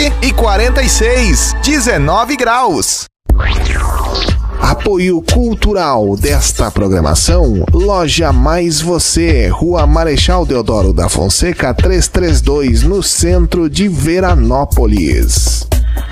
9h46, 19 graus. Apoio cultural desta programação, Loja Mais Você, Rua Marechal Deodoro da Fonseca 332, no centro de Veranópolis.